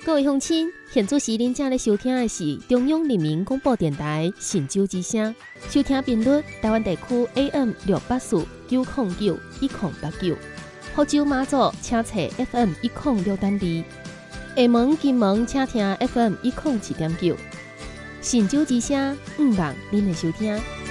各位乡亲，现在时您正在收听的是中央人民广播电台神州之声，收听频率台湾地区 AM 684-909-1089，福州马祖请查 FM 106.2，厦门、金门请听 FM 107.9，神州之声，希望您的收听。